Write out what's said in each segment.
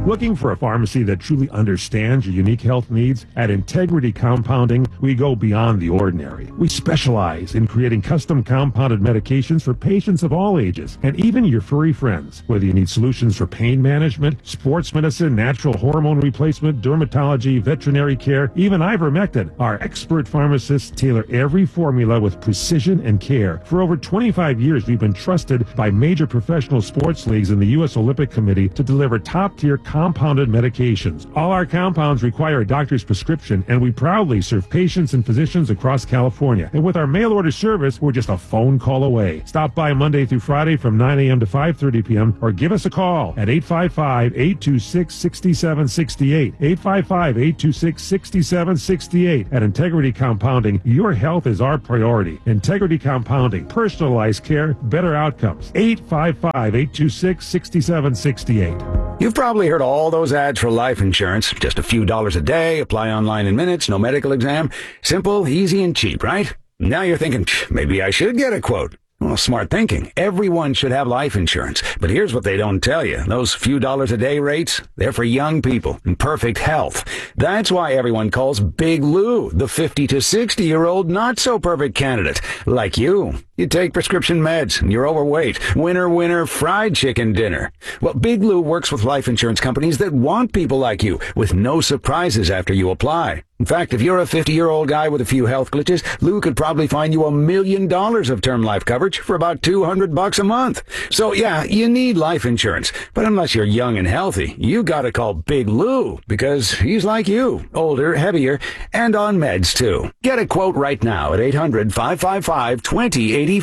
Looking for a pharmacy that truly understands your unique health needs? At Integrity Compounding, we go beyond the ordinary. We specialize in creating custom compounded medications for patients of all ages, and even your furry friends. Whether you need solutions for pain management, sports medicine, natural hormone replacement, dermatology, veterinary care, even ivermectin, our expert pharmacists tailor every formula with precision and care. For over 25 years, we've been trusted by major professional sports leagues and the U.S. Olympic Committee to deliver top-tier compounded medications. All our compounds require a doctor's prescription, and we proudly serve patients and physicians across California. And with our mail-order service, we're just a phone call away. Stop by Monday through Friday from 9 a.m. to 5:30 p.m. or give us a call at 855-826-6768. 855-826-6768. At Integrity Compounding, your health is our priority. Integrity Compounding, personalized care, better outcomes. 855-826-6768. You've probably heard all those ads for life insurance. Just a few dollars a day, apply online in minutes, no medical exam. Simple, easy, and cheap, right? Now you're thinking, maybe I should get a quote. Well, smart thinking. Everyone should have life insurance. But here's what they don't tell you. Those few dollars a day rates, they're for young people in perfect health. That's why everyone calls Big Lou the 50 to 60-year-old not-so-perfect candidate. Like you. You take prescription meds, and you're overweight. Winner, fried chicken dinner. Well, Big Lou works with life insurance companies that want people like you, with no surprises after you apply. In fact, if you're a 50-year-old guy with a few health glitches, Lou could probably find you $1 million of term life coverage for about $200 a month. So yeah, you need life insurance. But unless you're young and healthy, you gotta call Big Lou, because he's like you, older, heavier, and on meds too. Get a quote right now at 800-555-2085.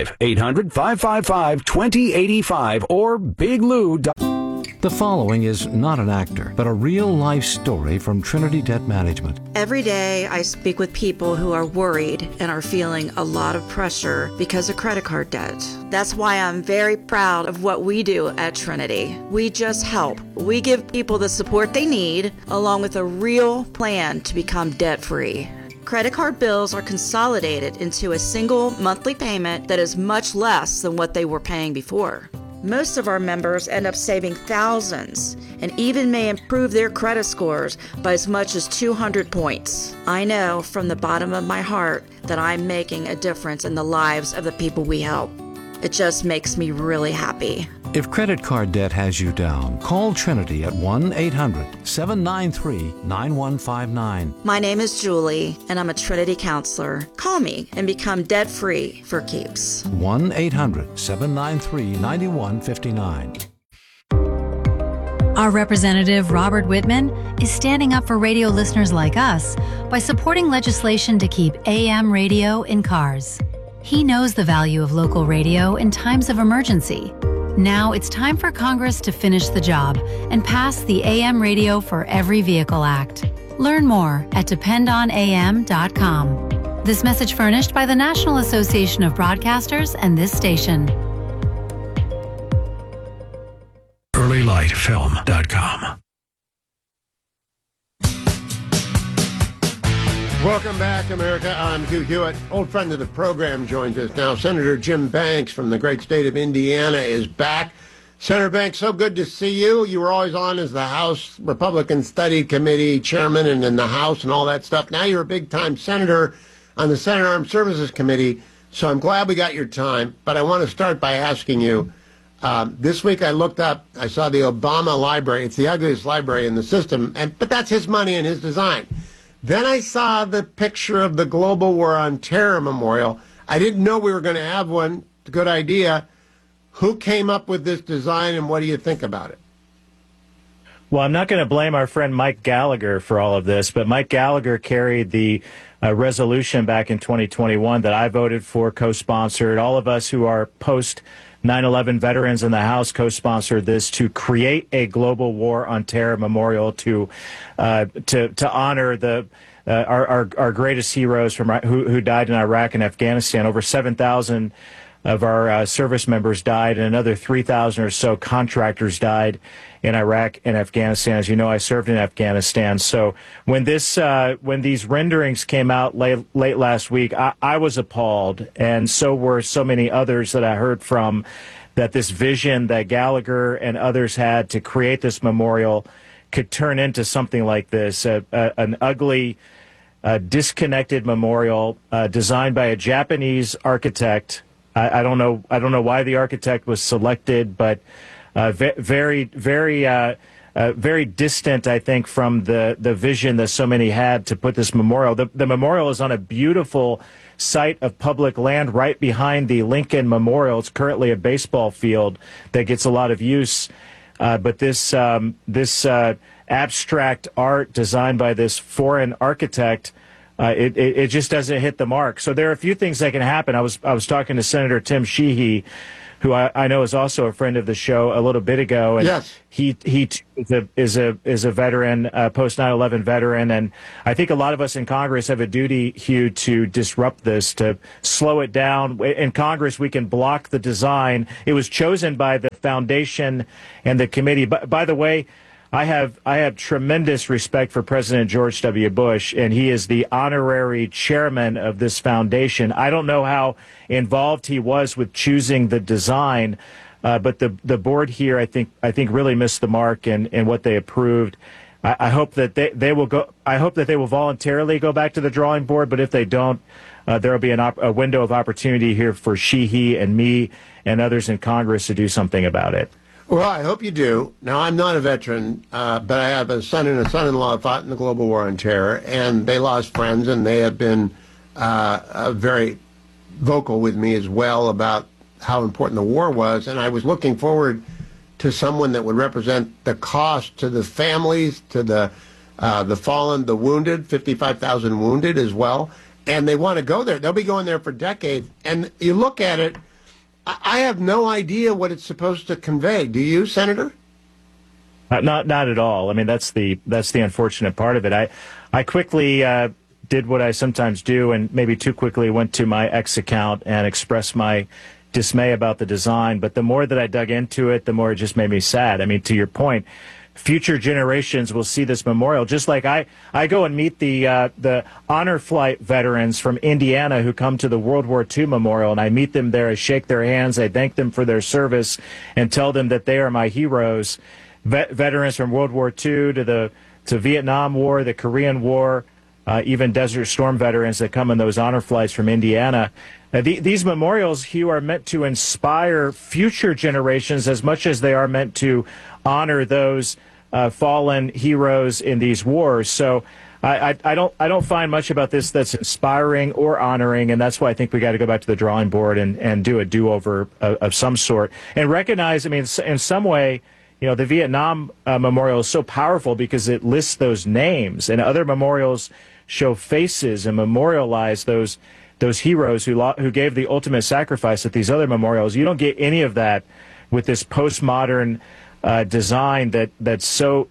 800-555-2085 or biglou.com. The following is not an actor, but a real-life story from Trinity Debt Management. Every day I speak with people who are worried and are feeling a lot of pressure because of credit card debt. That's why I'm very proud of what we do at Trinity. We just help. We give people the support they need, along with a real plan to become debt-free. Credit card bills are consolidated into a single monthly payment that is much less than what they were paying before. Most of our members end up saving thousands and even may improve their credit scores by as much as 200 points. I know from the bottom of my heart that I'm making a difference in the lives of the people we help. It just makes me really happy. If credit card debt has you down, call Trinity at 1-800-793-9159. My name is Julie, and I'm a Trinity counselor. Call me and become debt-free for keeps. 1-800-793-9159. Our representative, Robert Whitman, is standing up for radio listeners like us by supporting legislation to keep AM radio in cars. He knows the value of local radio in times of emergency. Now it's time for Congress to finish the job and pass the AM Radio for Every Vehicle Act. Learn more at dependonam.com. This message furnished by the National Association of Broadcasters and this station. EarlyLightFilm.com. Welcome back, America. I'm Hugh Hewitt. Old friend of the program joins us now. Senator Jim Banks from the great state of Indiana is back. Senator Banks, so good to see you. You were always on as the House Republican Study Committee chairman and in the House and all that stuff. Now you're a big-time senator on the Senate Armed Services Committee, so I'm glad we got your time. But I want to start by asking you, this week I looked up, I saw the Obama library. It's the ugliest library in the system, but that's his money and his design. Then I saw the picture of the Global War on Terror Memorial. I didn't know we were going to have one. It's a good idea. Who came up with this design, and what do you think about it? Well, I'm not going to blame our friend Mike Gallagher for all of this, but Mike Gallagher carried the resolution back in 2021 that I voted for, co-sponsored. All of us who are post 9/11 veterans in the House co-sponsored this to create a Global War on Terror Memorial to honor the our greatest heroes from who died in Iraq and Afghanistan. Over 7,000 of our service members died, and another 3,000 or so contractors died in Iraq and Afghanistan. As you know, I served in Afghanistan. So when these renderings came out late last week, I was appalled, and so were so many others that I heard from, that this vision that Gallagher and others had to create this memorial could turn into something like this, an ugly, disconnected memorial designed by a Japanese architect. I don't know why the architect was selected, but very distant, I think, from the vision that so many had to put this memorial. The memorial is on a beautiful site of public land right behind the Lincoln Memorial. It's currently a baseball field that gets a lot of use. But this abstract art designed by this foreign architect, it just doesn't hit the mark. So there are a few things that can happen. I was talking to Senator Tim Sheehy, who I know is also a friend of the show, a little bit ago, and yes, he is a veteran, post 9/11 veteran, and I think a lot of us in Congress have a duty, Hugh, to disrupt this, to slow it down. In Congress, we can block the design. It was chosen by the foundation and the committee. By the way, I have tremendous respect for President George W. Bush, and he is the honorary chairman of this foundation. I don't know how involved he was with choosing the design, but the board here, I think really missed the mark in what they approved. I hope that they will go. I hope that they will voluntarily go back to the drawing board. But if they don't, there will be a window of opportunity here for Sheehy and me and others in Congress to do something about it. Well, I hope you do. Now, I'm not a veteran, but I have a son and a son-in-law who fought in the global war on terror, and they lost friends, and they have been very vocal with me as well about how important the war was. And I was looking forward to someone that would represent the cost to the families, to the fallen, the wounded, 55,000 wounded as well. And they want to go there. They'll be going there for decades. And you look at it, I have no idea what it's supposed to convey. Do you, Senator? Not at all. I mean, that's the unfortunate part of it. I quickly did what I sometimes do, and maybe too quickly went to my X account and expressed my dismay about the design. But the more that I dug into it, the more it just made me sad. I mean, to your point, future generations will see this memorial. Just like I go and meet the honor flight veterans from Indiana who come to the World War II memorial, and I meet them there. I shake their hands. I thank them for their service and tell them that they are my heroes. Veterans from World War II to Vietnam War, the Korean War, even Desert Storm veterans that come in those honor flights from Indiana. These memorials, Hugh, are meant to inspire future generations as much as they are meant to honor those fallen heroes in these wars. So I don't find much about this that's inspiring or honoring, and that's why I think we got to go back to the drawing board and do a do-over of some sort and recognize. I mean, in some way, you know, the Vietnam memorial is so powerful because it lists those names, and other memorials show faces and memorialize those heroes who gave the ultimate sacrifice at these other memorials. You don't get any of that with this postmodern design that's so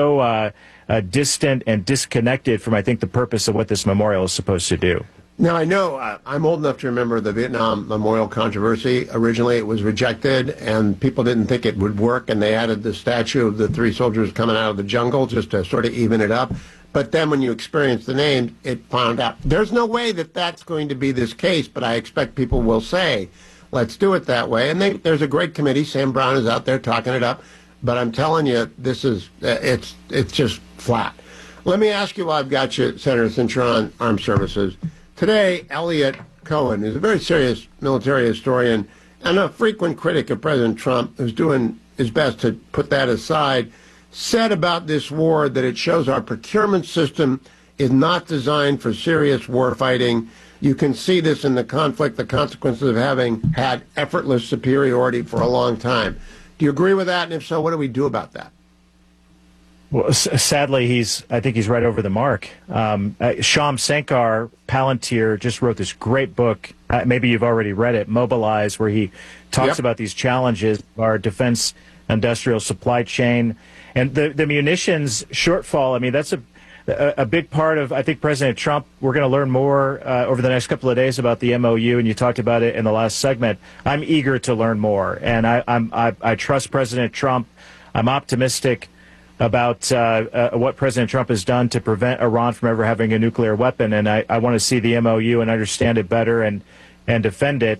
distant and disconnected from, I think, the purpose of what this memorial is supposed to do. Now, I know I'm old enough to remember the Vietnam Memorial controversy. Originally, it was rejected, and people didn't think it would work, and they added the statue of the three soldiers coming out of the jungle just to sort of even it up. But then when you experience the name, it found out. There's no way that that's going to be this case, but I expect people will say, let's do it that way. And there's a great committee. Sam Brown is out there talking it up. But I'm telling you, this is it's just flat. Let me ask you while I've got you, Senator, since you're on armed services. Today, Elliot Cohen, who's a very serious military historian and a frequent critic of President Trump, who's doing his best to put that aside, said about this war that it shows our procurement system is not designed for serious war fighting. You can see this in the conflict, the consequences of having had effortless superiority for a long time. Do you agree with that? And if so, what do we do about that? Well, sadly, I think he's right over the mark. Shyam Sankar Palantir just wrote this great book. Maybe you've already read it, Mobilize, where he talks about these challenges, our defense industrial supply chain, and the munitions shortfall. I mean, that's a big part of, I think, President Trump. We're going to learn more over the next couple of days about the MOU, and you talked about it in the last segment. I'm eager to learn more, and I trust President Trump. I'm optimistic about what President Trump has done to prevent Iran from ever having a nuclear weapon, and I want to see the MOU and understand it better and defend it.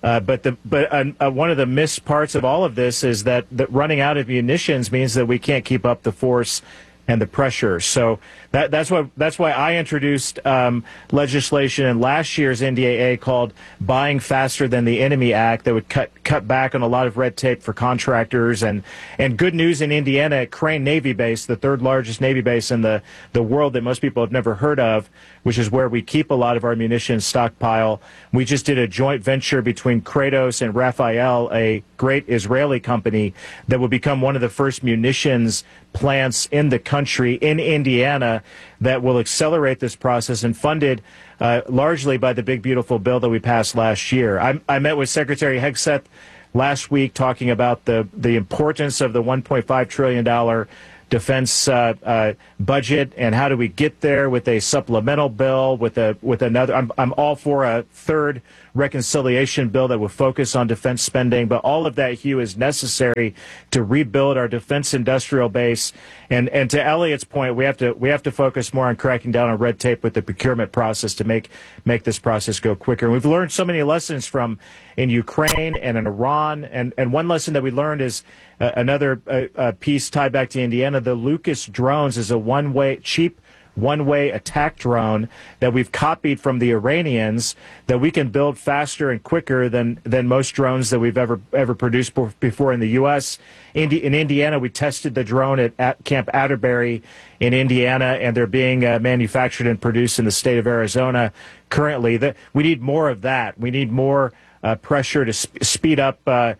But one of the missed parts of all of this is that running out of munitions means that we can't keep up the force and the pressure. So that's why I introduced legislation in last year's NDAA called Buying Faster Than the Enemy Act that would cut back on a lot of red tape for contractors. And good news in Indiana at Crane Navy Base, the third largest Navy base in the world that most people have never heard of, which is where we keep a lot of our munitions stockpile. We just did a joint venture between Kratos and Rafael, a great Israeli company that will become one of the first munitions plants in the country in Indiana that will accelerate this process, and funded largely by the big, beautiful bill that we passed last year. I met with Secretary Hegseth last week talking about the importance of the $1.5 trillion defense budget, and how do we get there with a supplemental bill, with another. I'm all for a third reconciliation bill that will focus on defense spending, but all of that, Hugh, is necessary to rebuild our defense industrial base. And to Elliot's point, we have to focus more on cracking down on red tape with the procurement process to make this process go quicker. And we've learned so many lessons from in Ukraine and in Iran, and one lesson that we learned is another piece tied back to Indiana. The Lucas drones is a cheap one-way attack drone that we've copied from the Iranians, that we can build faster and quicker than most drones that we've ever produced before in the U.S. In Indiana, we tested the drone at Camp Atterbury in Indiana, and they're being manufactured and produced in the state of Arizona currently. We need more of that. We need more pressure to speed up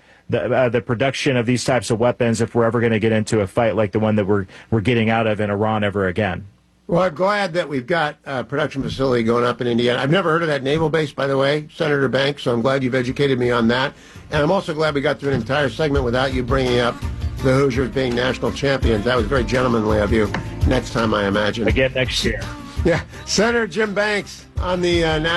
the production of these types of weapons if we're ever going to get into a fight like the one that we're getting out of in Iran ever again. Well, I'm glad that we've got a production facility going up in Indiana. I've never heard of that naval base, by the way, Senator Banks, so I'm glad you've educated me on that. And I'm also glad we got through an entire segment without you bringing up the Hoosiers being national champions. That was very gentlemanly of you. Next time, I imagine. Again next year. Yeah. Senator Jim Banks on the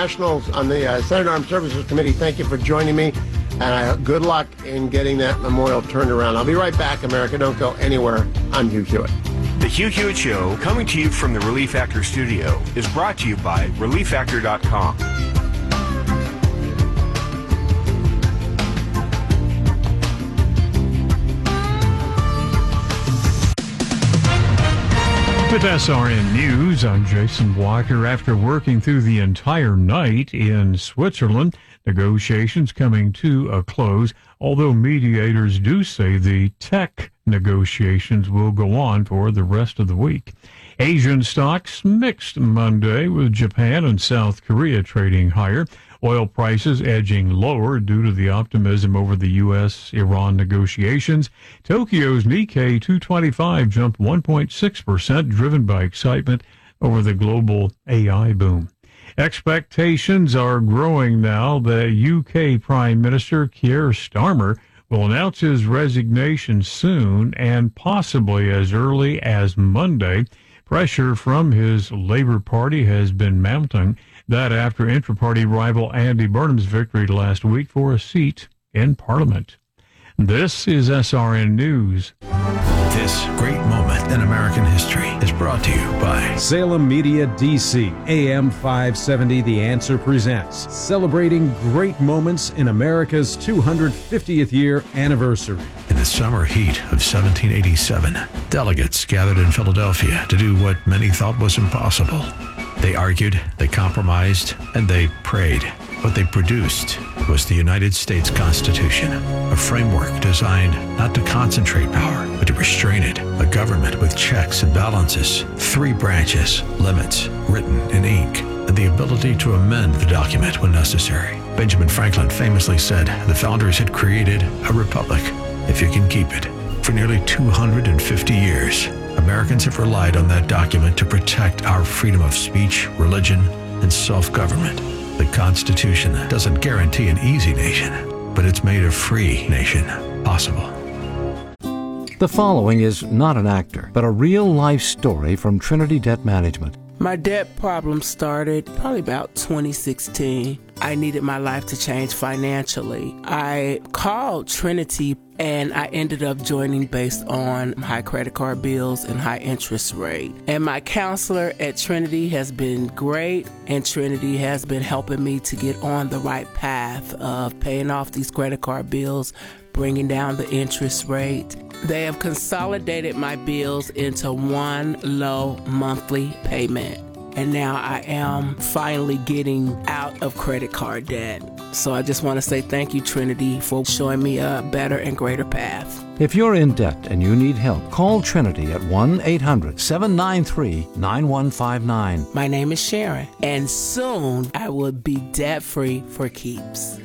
Senate Armed Services Committee, thank you for joining me. And good luck in getting that memorial turned around. I'll be right back, America. Don't go anywhere. I'm Hugh Hewitt. The Hugh Hewitt Show, coming to you from the Relief Factor studio, is brought to you by ReliefFactor.com. With SRN News, I'm Jason Walker. After working through the entire night in Switzerland, negotiations coming to a close, although mediators do say the tech negotiations will go on for the rest of the week. Asian stocks mixed Monday, with Japan and South Korea trading higher. Oil prices edging lower due to the optimism over the U.S.-Iran negotiations. Tokyo's Nikkei 225 jumped 1.6%, driven by excitement over the global AI boom. Expectations are growing now that UK Prime Minister Keir Starmer will announce his resignation soon, and possibly as early as Monday. Pressure from his Labour Party has been mounting, that after intra-party rival Andy Burnham's victory last week for a seat in Parliament. This is SRN News. This great moment in American history is brought to you by Salem Media DC. AM 570 The Answer presents, celebrating great moments in America's 250th year anniversary. In the summer heat of 1787, delegates gathered in Philadelphia to do what many thought was impossible. They argued, they compromised, and they prayed. What they produced was the United States Constitution, a framework designed not to concentrate power, but to restrain it, a government with checks and balances, 3 branches, limits, written in ink, and the ability to amend the document when necessary. Benjamin Franklin famously said the founders had created a republic, if you can keep it. For nearly 250 years, Americans have relied on that document to protect our freedom of speech, religion, and self-government. The Constitution doesn't guarantee an easy nation, but it's made a free nation possible. The following is not an actor, but a real-life story from Trinity Debt Management. My debt problem started probably about 2016. I needed my life to change financially. I called Trinity and I ended up joining based on high credit card bills and high interest rate. And my counselor at Trinity has been great, and Trinity has been helping me to get on the right path of paying off these credit card bills, bringing down the interest rate. They have consolidated my bills into one low monthly payment. And now I am finally getting out of credit card debt. So I just want to say thank you, Trinity, for showing me a better and greater path. If you're in debt and you need help, call Trinity at 1-800-793-9159. My name is Sharon, and soon I will be debt-free for keeps.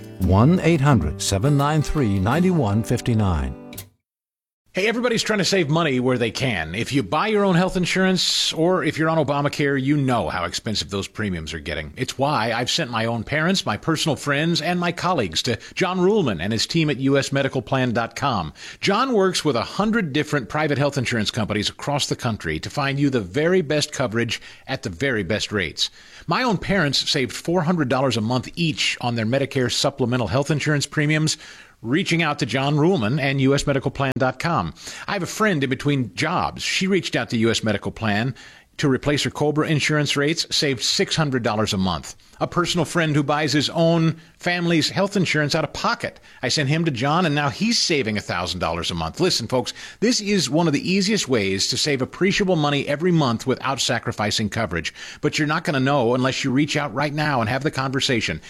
1-800-793-9159. Hey, everybody's trying to save money where they can. If you buy your own health insurance or if you're on Obamacare, you know how expensive those premiums are getting. It's why I've sent my own parents, my personal friends, and my colleagues to John Ruhlman and his team at usmedicalplan.com. John works with 100 different private health insurance companies across the country to find you the very best coverage at the very best rates. My own parents saved $400 a month each on their Medicare supplemental health insurance premiums, reaching out to John Ruhlman and usmedicalplan.com. I have a friend in between jobs. She reached out to US Medical Plan to replace her COBRA insurance rates, saved $600 a month. A personal friend who buys his own family's health insurance out of pocket. I sent him to John, and now he's saving $1,000 a month. Listen, folks, this is one of the easiest ways to save appreciable money every month without sacrificing coverage. But you're not going to know unless you reach out right now and have the conversation.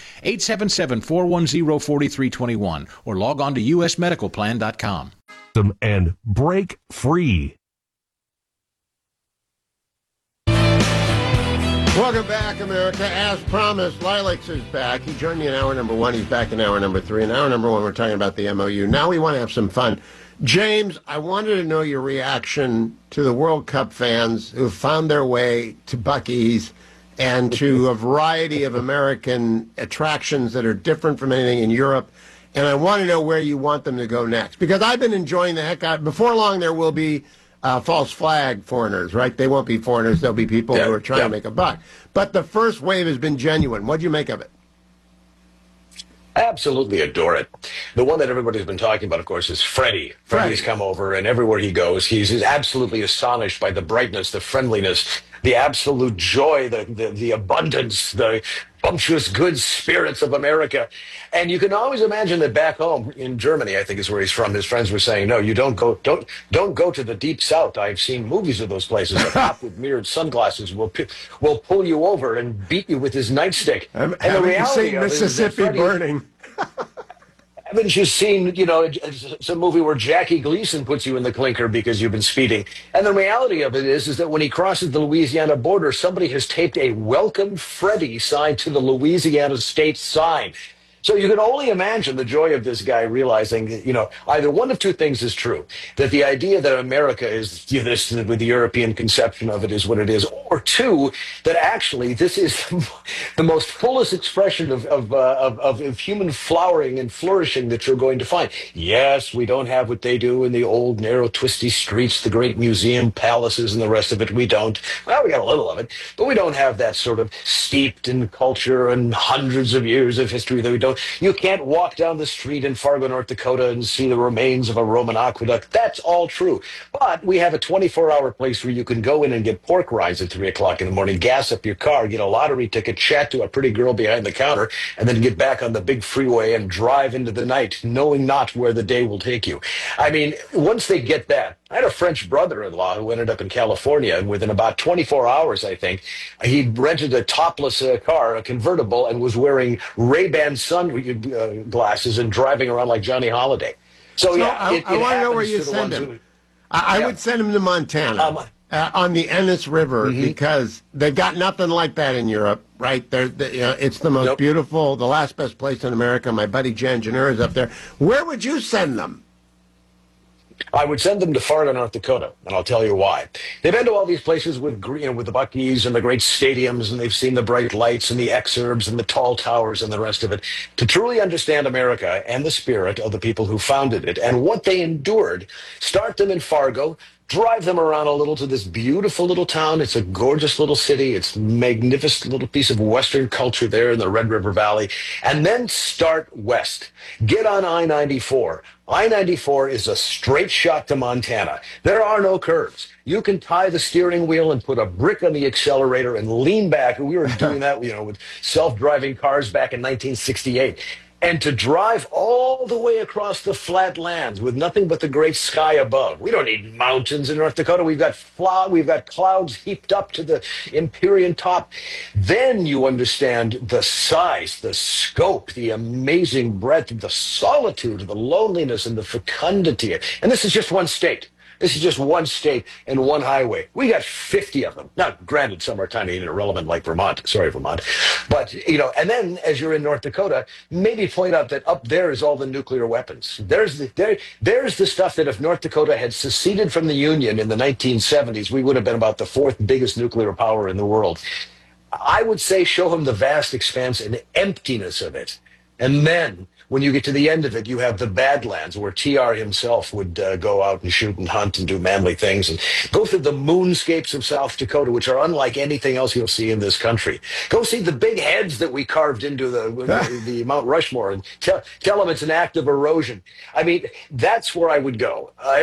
877-410-4321 or log on to usmedicalplan.com. And break free. Welcome back, America. As promised, Lilacs is back. He joined me in hour number 1. He's back in hour number 3. In hour number 1, we're talking about the MOU. Now we want to have some fun. James, I wanted to know your reaction to the World Cup fans who found their way to Buc-ee's and to a variety of American attractions that are different from anything in Europe. And I want to know where you want them to go next. Because I've been enjoying the heck out. Before long, there will be false flag foreigners, right? They won't be foreigners. They'll be people who are trying to make a buck. But the first wave has been genuine. What do you make of it? I absolutely adore it. The one that everybody's been talking about, of course, is Freddie. Freddie's come over, and everywhere he goes, he's absolutely astonished by the brightness, the friendliness, the absolute joy, the abundance, the bumptious good spirits of America. And you can always imagine that back home in Germany, I think is where he's from, his friends were saying, no, you don't go to the deep south. I've seen movies of those places. A cop with mirrored sunglasses will pull you over and beat you with his nightstick. And the reality of Mississippi burning. Haven't you seen, some movie where Jackie Gleason puts you in the clinker because you've been speeding? And the reality of it is that when he crosses the Louisiana border, somebody has taped a Welcome Freddie sign to the Louisiana state sign. So you can only imagine the joy of this guy realizing that, either one of two things is true, that the idea that America is this, with the European conception of it is what it is, or two, that actually this is the most fullest expression of human flowering and flourishing that you're going to find. Yes, we don't have what they do in the old, narrow, twisty streets, the great museum palaces and the rest of it. We don't. Well, we got a little of it, but we don't have that sort of steeped in culture and hundreds of years of history that we don't. You can't walk down the street in Fargo, North Dakota and see the remains of a Roman aqueduct. That's all true. But we have a 24-hour place where you can go in and get pork rinds at 3 o'clock in the morning, gas up your car, get a lottery ticket, chat to a pretty girl behind the counter, and then get back on the big freeway and drive into the night, knowing not where the day will take you. I mean, once they get that, I had a French brother-in-law who ended up in California, and within about 24 hours, I think, he rented a topless car, a convertible, and was wearing Ray-Ban sunglasses and driving around like Johnny Holiday. So yeah, I want to know where you send him. I would send him to Montana on the Ennis River because they've got nothing like that in Europe, right? It's the most beautiful, the last best place in America. My buddy Jan Janur is up there. Where would you send them? I would send them to Fargo, North Dakota, and I'll tell you why. They've been to all these places with the Buc-ee's and the great stadiums, and they've seen the bright lights and the exurbs and the tall towers and the rest of it. To truly understand America and the spirit of the people who founded it and what they endured, start them in Fargo, drive them around a little to this beautiful little town. It's a gorgeous little city. It's a magnificent little piece of Western culture there in the Red River Valley. And then start west. Get on I-94. I-94 is a straight shot to Montana. There are no curves. You can tie the steering wheel and put a brick on the accelerator and lean back. We were doing that, with self-driving cars back in 1968. And to drive all the way across the flat lands with nothing but the great sky above. We don't need mountains in North Dakota. We've got we've got clouds heaped up to the Empyrean top. Then you understand the size, the scope, the amazing breadth, the solitude, the loneliness, and the fecundity. And this is just one state. This is just one state and one highway. We got 50 of them. Now, granted, some are tiny and irrelevant like Vermont. Sorry, Vermont. But, and then as you're in North Dakota, maybe point out that up there is all the nuclear weapons. There's the stuff that if North Dakota had seceded from the Union in the 1970s, we would have been about the fourth biggest nuclear power in the world. I would say show him the vast expanse and emptiness of it. And then when you get to the end of it, you have the Badlands, where TR himself would go out and shoot and hunt and do manly things, and go through the moonscapes of South Dakota, which are unlike anything else you'll see in this country. Go see the big heads that we carved into the Mount Rushmore, and tell them it's an act of erosion. I mean, that's where I would go.